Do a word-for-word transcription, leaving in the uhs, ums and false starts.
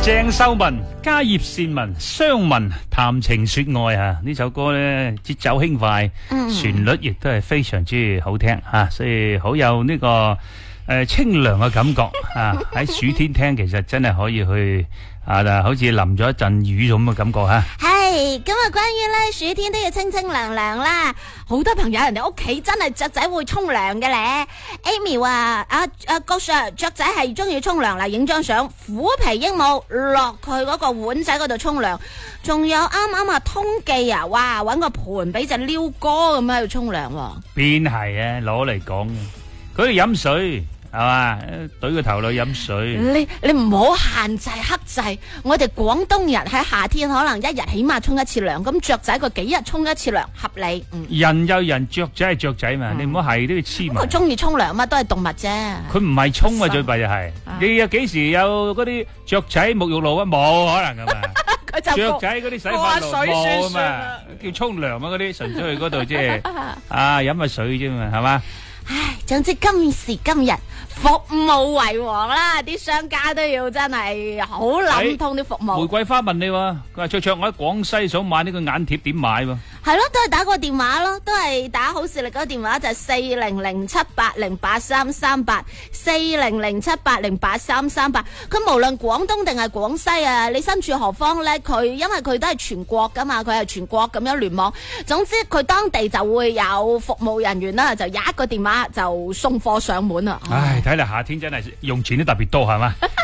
鄭秀文家業善文雙文談情說愛啊！呢首歌咧節奏輕快，旋律亦都係非常之好聽吓，所以好有呢個誒清涼嘅感覺啊！喺暑天聽其實真係可以去啊，好似淋咗一陣雨咁嘅感覺吓。 係咁啊！關於咧暑天都要清清涼涼啦，好多朋友人哋屋企真係雀仔會沖涼嘅咧。Amy 話阿阿郭 Sir 雀仔係中意沖涼啦，影張相，虎皮鸚鵡落佢嗰個碗仔嗰度沖涼，仲有啱啱啊通記啊，哇搵個盆俾隻撩哥咁喺度沖涼。 邊係啊，攞嚟講嘅，佢哋飲水。係嘛？懟個頭落飲水。 你你唔好限制克制，我哋廣東人喺夏天可能一日起碼沖一次涼，咁雀仔佢幾日沖一次涼合理。嗯、人有人，雀仔係雀仔嘛，嗯、你唔好係都要黐埋。 佢中意沖涼嘛，都係動物啫。佢唔係沖啊，最弊就係、啊、你有幾時有嗰啲雀仔沐浴露啊？冇可能噶嘛。佢就雀仔嗰啲洗髮露冇啊嘛，叫沖涼啊嗰啲，純粹去嗰度即係啊飲下水啫嘛，係嘛？ 唉，總之今時今日服務為王啦，啲商家都要真係好諗通啲服務。 玫瑰花問你，佢話卓卓，我喺廣西想買呢個眼貼，點買喎？ 係咯，都係打個電話咯，都係打好視力嗰個電話就係四零零七八零八三三八，四零零七八零八三三八。佢無論廣東定係廣西啊，你身處何方咧？佢因為佢都係全國噶嘛，佢係全國咁樣聯網。總之佢當地就會有服務人員啦，就一個電話就送貨上門啦。 唉，睇嚟夏天真係用錢都特別多，係嘛？